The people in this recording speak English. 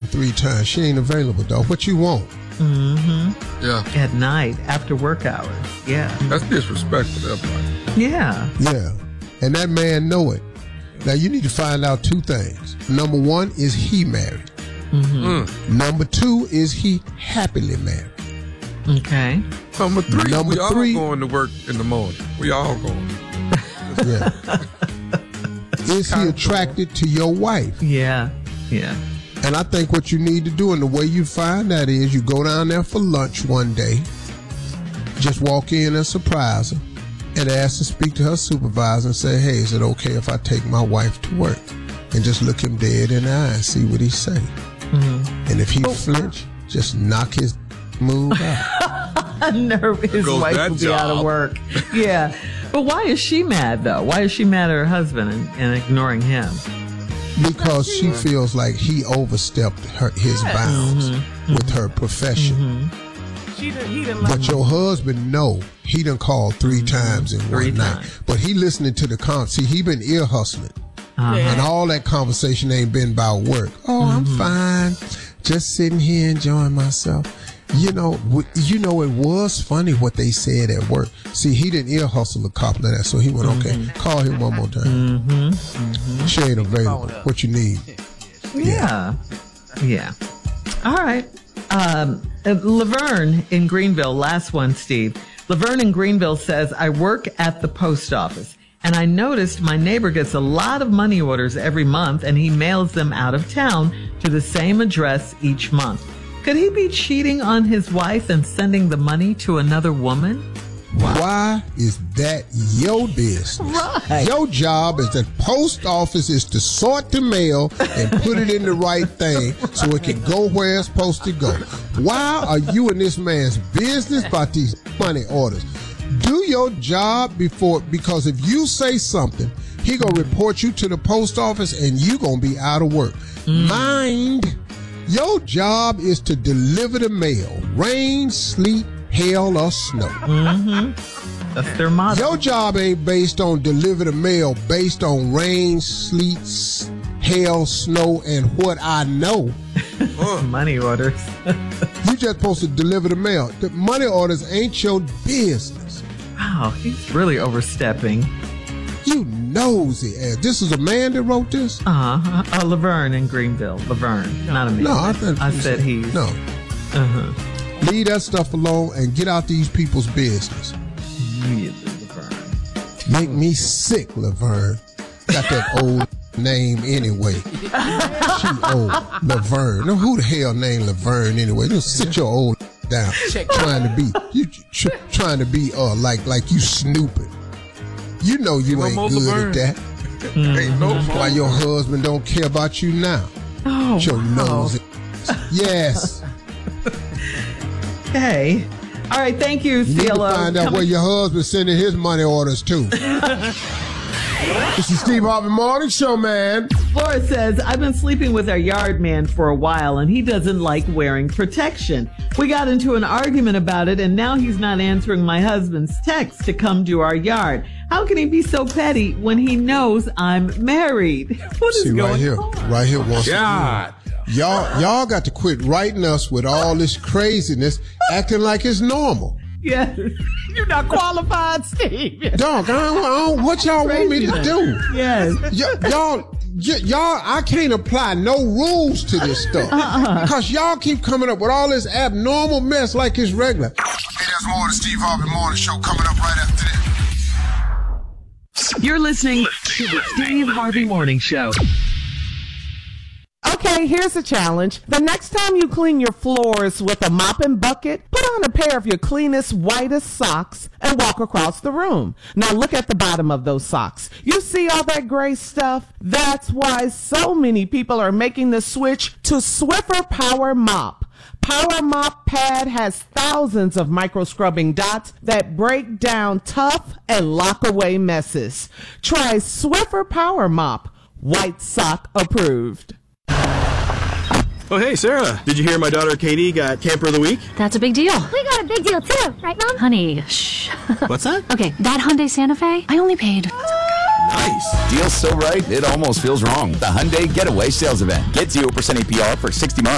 3 times. She ain't available, dog. What you want? Mm-hmm. Yeah. At night, after work hours. Yeah. That's disrespectful, everybody. Yeah. Yeah. And that man know it. Now, you need to find out 2 things. Number 1, is he married? Mm-hmm. Number 2, is he happily married? Okay. Number 3, Number we all 3, going to work in the morning. We all going. Yeah. Is he attracted to your wife? Yeah. Yeah. And I think what you need to do, and the way you find that is you go down there for lunch one day, just walk in and surprise her, and ask to speak to her supervisor and say, hey, is it okay if I take my wife to work? And just look him dead in the eye and see what he say. Mm-hmm. And if he flinch, just knock his move out. His wife will be out of work. Yeah. But why is she mad, though? Why is she mad at her husband and ignoring him? Because she feels like he overstepped his bounds with her profession. But your husband, no, he done called 3 times in one night. But he listening to the see, he been ear hustling. And all that conversation ain't been about work. Oh, I'm fine. Just sitting here enjoying myself. You know, it was funny what they said at work. See, he didn't ear hustle a couple of that, so he went, okay, call him one more time. She ain't available. What you need? Yeah. All right. Laverne in Greenville, last one, Steve. Laverne in Greenville says, I work at the post office, and I noticed my neighbor gets a lot of money orders every month, and he mails them out of town to the same address each month. Could he be cheating on his wife and sending the money to another woman? Why is that your business? Right. Your job as the post office is to sort the mail and put it in the right thing so it can go where it's supposed to go. Why are you in this man's business about these money orders? Do your job because if you say something, he gonna report you to the post office and you gonna be out of work. Mind, your job is to deliver the mail, rain, sleet, hail, or snow. That's their motto. Your job ain't based on deliver the mail, based on rain, sleet, hail, snow, and what I know. Money orders. You just supposed to deliver the mail. The money orders ain't your business. Wow, he's really overstepping. You nosy ass. This is a man that wrote this? Laverne in Greenville. Laverne, not a man. No, I said he's. No. Leave that stuff alone and get out these people's business. Laverne. Make me sick, Laverne. Got that old name anyway. She old. Laverne. Now, who the hell named Laverne anyway? Just sit your old down. Trying to be like you snooping. You know you ain't good Laverne. at that. Ain't no Why your husband don't care about you now? Oh, Your nose. Yes. Okay. All right. Thank you, You need to CLO. find out where your husband's sending his money orders to. This is Steve Harvey Morning Show, man. Flora says, I've been sleeping with our yard man for a while, and he doesn't like wearing protection. We got into an argument about it, and now he's not answering my husband's text to come to our yard. How can he be so petty when he knows I'm married? What is going on? Right here, once God. Y'all got to quit writing us with all this craziness, acting like it's normal. Yes. You're not qualified, Steve. Dog, I don't, what y'all want me to do? Yes. Y'all, I can't apply no rules to this stuff. Because y'all keep coming up with all this abnormal mess like it's regular. Hey, there's more of the Steve Harvey Morning Show coming up right after this. You're listening to the Steve Harvey Morning Show. Okay, here's a challenge. The next time you clean your floors with a mop and bucket, put on a pair of your cleanest, whitest socks and walk across the room. Now look at the bottom of those socks. You see all that gray stuff? That's why so many people are making the switch to Swiffer Power Mop. Power Mop Pad has thousands of micro scrubbing dots that break down tough and lock away messes. Try Swiffer Power Mop. White sock approved. Oh, hey, Sarah. Did you hear my daughter Katie got Camper of the Week? That's a big deal. We got a big deal too, right, Mom? Honey, shh. What's that? Okay, that Hyundai Santa Fe, I only paid. Nice. Deal's so right, it almost feels wrong. The Hyundai Getaway Sales Event. Get 0% APR for 60 months.